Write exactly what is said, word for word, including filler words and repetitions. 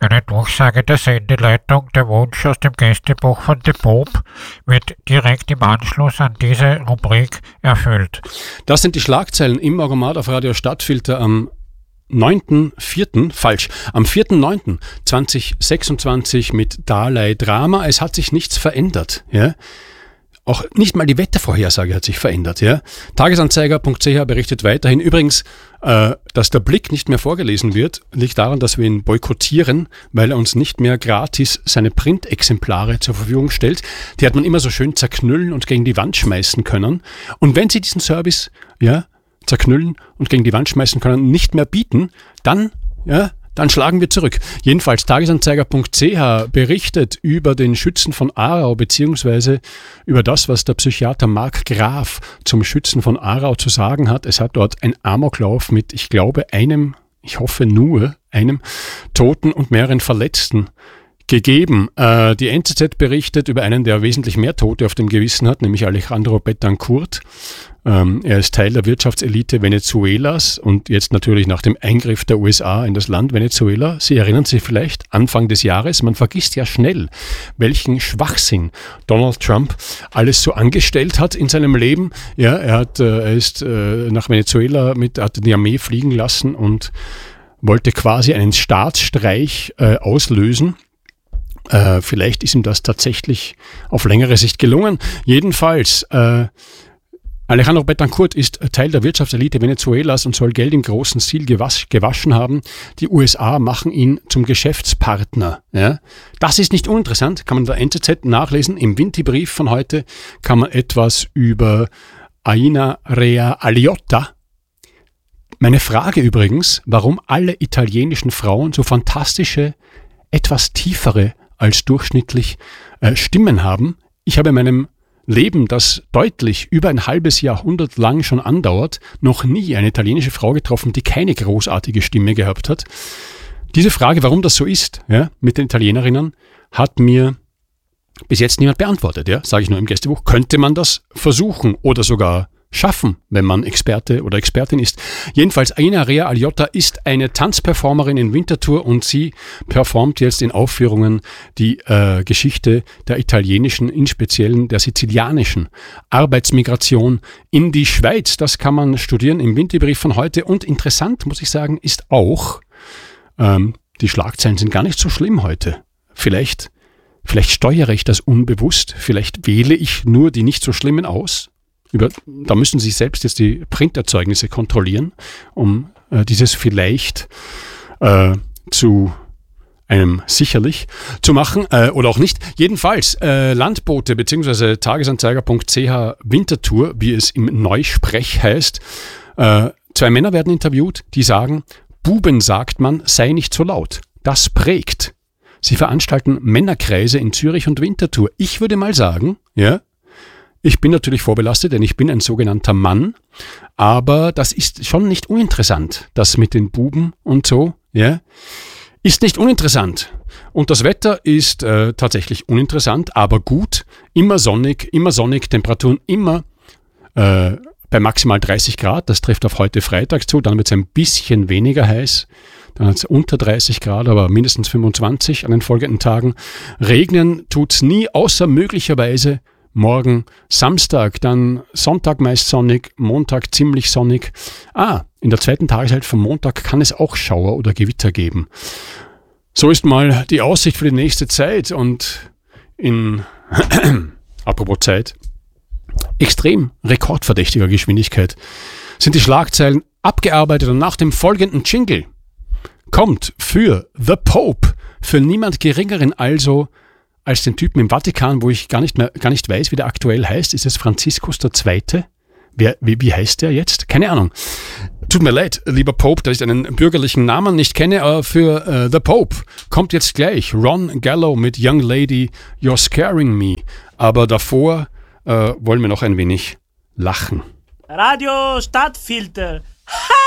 Eine Durchsage der Sendeleitung, der Wunsch aus dem Gästebuch von De Pope wird direkt im Anschluss an diese Rubrik erfüllt. Das sind die Schlagzeilen im Automat auf Radio Stadtfilter am neunten vierten falsch, am vierten neunten zweitausendsechsundzwanzig mit Dalai Drama. Es hat sich nichts verändert, ja. Auch nicht mal die Wettervorhersage hat sich verändert, ja. Tagesanzeiger punkt c h berichtet weiterhin. Übrigens, äh, dass der Blick nicht mehr vorgelesen wird, liegt daran, dass wir ihn boykottieren, weil er uns nicht mehr gratis seine Printexemplare zur Verfügung stellt. Die hat man immer so schön zerknüllen und gegen die Wand schmeißen können. Und wenn Sie diesen Service, ja, zerknüllen und gegen die Wand schmeißen können, nicht mehr bieten, dann, ja, dann schlagen wir zurück. Jedenfalls Tagesanzeiger punkt c h berichtet über den Schützen von Aarau beziehungsweise über das, was der Psychiater Marc Graf zum Schützen von Aarau zu sagen hat. Es hat dort ein Amoklauf mit, ich glaube, einem, ich hoffe nur, einem Toten und mehreren Verletzten gegeben. Äh, die N Z Z berichtet über einen, der wesentlich mehr Tote auf dem Gewissen hat, nämlich Alejandro Betancourt. Ähm, er ist Teil der Wirtschaftselite Venezuelas und jetzt natürlich nach dem Eingriff der U S A in das Land Venezuela. Sie erinnern sich vielleicht, Anfang des Jahres, man vergisst ja schnell, welchen Schwachsinn Donald Trump alles so angestellt hat in seinem Leben. Ja, er hat, äh, er ist äh, nach Venezuela mit, hat die Armee fliegen lassen und wollte quasi einen Staatsstreich äh, auslösen. Äh, vielleicht ist ihm das tatsächlich auf längere Sicht gelungen. Jedenfalls, äh, Alejandro Betancourt ist Teil der Wirtschaftselite Venezuelas und soll Geld im großen Stil gewasch, gewaschen haben. Die U S A machen ihn zum Geschäftspartner. Ja? Das ist nicht uninteressant, kann man in der N Z Z nachlesen. Im Vinti-Brief von heute kann man etwas über Aina Rea Aliotta. Meine Frage übrigens, warum alle italienischen Frauen so fantastische, etwas tiefere als durchschnittlich äh, Stimmen haben. Ich habe in meinem Leben, das deutlich über ein halbes Jahrhundert lang schon andauert, noch nie eine italienische Frau getroffen, die keine großartige Stimme gehabt hat. Diese Frage, warum das so ist, ja, mit den Italienerinnen, hat mir bis jetzt niemand beantwortet. Ja, sage ich nur im Gästebuch. Könnte man das versuchen oder sogar schaffen, wenn man Experte oder Expertin ist. Jedenfalls, Aina Rea Aliotta ist eine Tanzperformerin in Winterthur und sie performt jetzt in Aufführungen die äh, Geschichte der italienischen, in speziellen der sizilianischen Arbeitsmigration in die Schweiz. Das kann man studieren im Winterbrief von heute. Und interessant, muss ich sagen, ist auch, ähm, die Schlagzeilen sind gar nicht so schlimm heute. Vielleicht, vielleicht steuere ich das unbewusst, vielleicht wähle ich nur die nicht so schlimmen aus. Über, da müssen Sie selbst jetzt die Printerzeugnisse kontrollieren, um äh, dieses vielleicht äh, zu einem sicherlich zu machen äh, oder auch nicht. Jedenfalls äh, Landbote bzw. Tagesanzeiger punkt c h Winterthur, wie es im Neusprech heißt. Äh, zwei Männer werden interviewt, die sagen, Buben sagt man, sei nicht so laut. Das prägt. Sie veranstalten Männerkreise in Zürich und Winterthur. Ich würde mal sagen, ja, ich bin natürlich vorbelastet, denn ich bin ein sogenannter Mann, aber das ist schon nicht uninteressant, das mit den Buben und so, ja, ist nicht uninteressant. Und das Wetter ist äh, tatsächlich uninteressant, aber gut, immer sonnig, immer sonnig, Temperaturen immer äh, bei maximal dreißig Grad, das trifft auf heute Freitag zu, dann wird es ein bisschen weniger heiß, dann hat es unter dreißig Grad, aber mindestens fünfundzwanzig an den folgenden Tagen. Regnen tut es nie, außer möglicherweise morgen Samstag, dann Sonntag meist sonnig, Montag ziemlich sonnig. Ah, in der zweiten Tageshälfte vom Montag kann es auch Schauer oder Gewitter geben. So ist mal die Aussicht für die nächste Zeit und in, apropos Zeit, extrem rekordverdächtiger Geschwindigkeit sind die Schlagzeilen abgearbeitet und nach dem folgenden Jingle kommt für The Pope, für niemand Geringeren also als den Typen im Vatikan, wo ich gar nicht mehr, gar nicht weiß, wie der aktuell heißt. Ist es Franziskus der Zweite? Wer, wie, wie heißt der jetzt? Keine Ahnung. Tut mir leid, lieber Pope, dass ich einen bürgerlichen Namen nicht kenne, aber für uh, The Pope kommt jetzt gleich Ron Gallo mit Young Lady, You're Scaring Me. Aber davor uh, wollen wir noch ein wenig lachen. Radio Stadtfilter. Ha!